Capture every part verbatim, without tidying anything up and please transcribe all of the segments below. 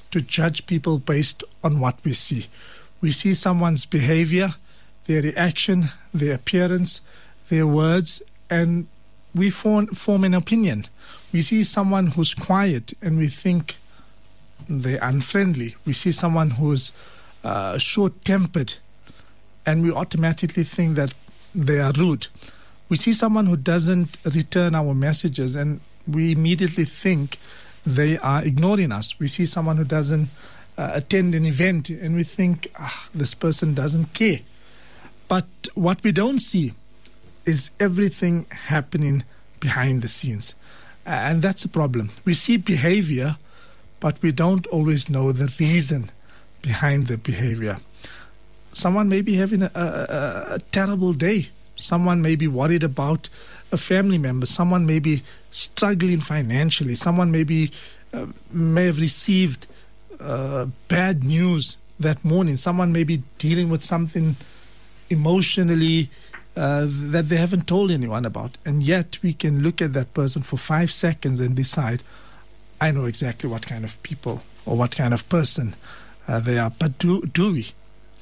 to judge people based on what we see. We see someone's behavior, their reaction, their appearance, their words, and we form, form an opinion. We see someone who's quiet and we think they're unfriendly. We see someone who's uh, short-tempered and we automatically think that they are rude. We see someone who doesn't return our messages and we immediately think they are ignoring us. We see someone who doesn't uh, attend an event and we think, ah, this person doesn't care. But what we don't see is everything happening behind the scenes. Uh, and that's a problem. We see behavior, but we don't always know the reason behind the behavior. Someone may be having a, a, a terrible day. Someone may be worried about a family member. Someone may be struggling financially. Someone may be uh, may have received uh, bad news that morning. Someone may be dealing with something emotionally uh, that they haven't told anyone about. And yet we can look at that person for five seconds and decide, I know exactly what kind of people or what kind of person uh, they are. But do do we?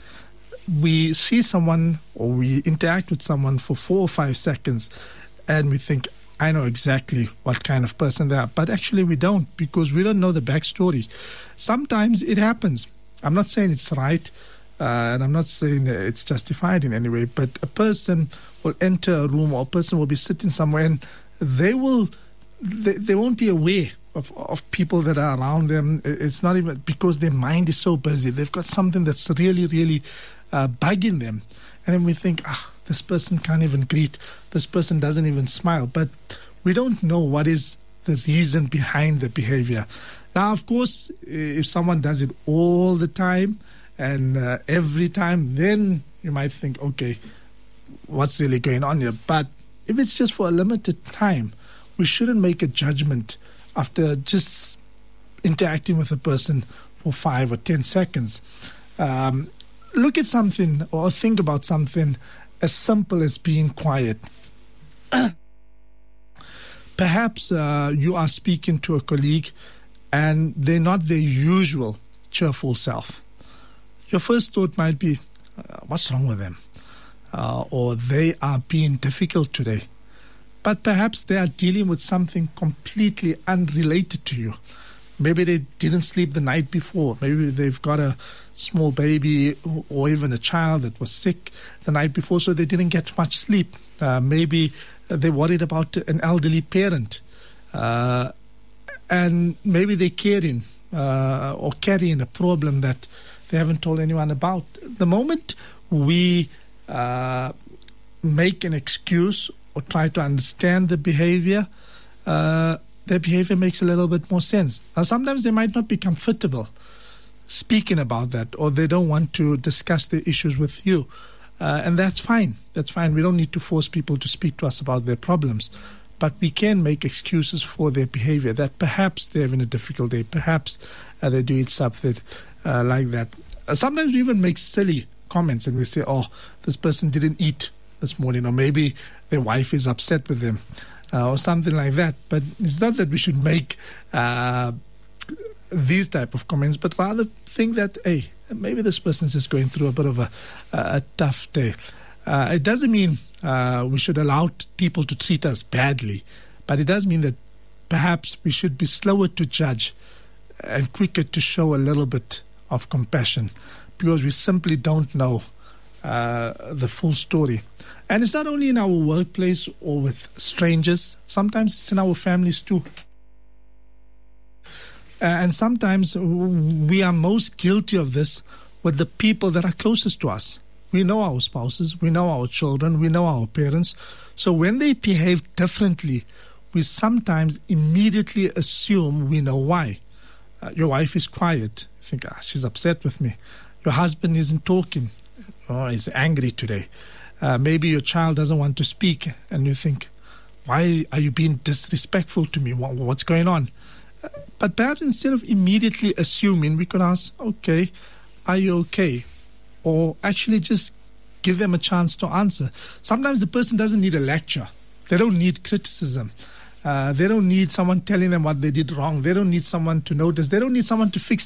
We see someone or we interact with someone for four or five seconds and we think, I know exactly what kind of person they are. But actually we don't, because we don't know the backstory. Sometimes it happens. I'm not saying it's right uh, and I'm not saying it's justified in any way, but a person will enter a room or a person will be sitting somewhere and they will, they, they won't be aware Of, of people that are around them. It's not even because their mind is so busy. They've got something that's really, really uh, bugging them. And then we think, ah, this person can't even greet. This person doesn't even smile. But we don't know what is the reason behind the behavior. Now, of course, if someone does it all the time and uh, every time, then you might think, okay, what's really going on here? But if it's just for a limited time, we shouldn't make a judgment after just interacting with a person for five or ten seconds. Um, look at something or think about something as simple as being quiet. Perhaps uh, you are speaking to a colleague and they're not their usual cheerful self. Your first thought might be, uh, what's wrong with them? Uh, or they are being difficult today. But perhaps they are dealing with something completely unrelated to you. Maybe they didn't sleep the night before. Maybe they've got a small baby or even a child that was sick the night before, so they didn't get much sleep. Uh, maybe they're worried about an elderly parent. Uh, and maybe they're caring uh, or carrying a problem that they haven't told anyone about. The moment we uh, make an excuse or try to understand the behavior, uh, their behavior makes a little bit more sense. Now, sometimes they might not be comfortable speaking about that, or they don't want to discuss the issues with you. Uh, and that's fine. That's fine. We don't need to force people to speak to us about their problems. But we can make excuses for their behavior, that perhaps they're having a difficult day, perhaps uh, they're doing something uh, like that. Uh, sometimes we even make silly comments and we say, oh, this person didn't eat this morning, or maybe their wife is upset with them, uh, or something like that. But it's not that we should make uh, these type of comments, but rather think that, hey, maybe this person's just going through a bit of a, a tough day. Uh, it doesn't mean uh, we should allow people to treat us badly, but it does mean that perhaps we should be slower to judge and quicker to show a little bit of compassion, because we simply don't know Uh, the full story. And it's not only in our workplace or with strangers. Sometimes it's in our families too. Uh, and sometimes we are most guilty of this with the people that are closest to us. We know our spouses, we know our children, we know our parents. So when they behave differently, we sometimes immediately assume we know why. Uh, your wife is quiet. You think, ah, she's upset with me. Your husband isn't talking. Oh, he's angry today. Uh, maybe your child doesn't want to speak and you think, why are you being disrespectful to me? What, what's going on? Uh, but perhaps instead of immediately assuming, we could ask, okay, are you okay? Or actually just give them a chance to answer. Sometimes the person doesn't need a lecture. They don't need criticism. Uh, they don't need someone telling them what they did wrong. They don't need someone to notice. They don't need someone to fix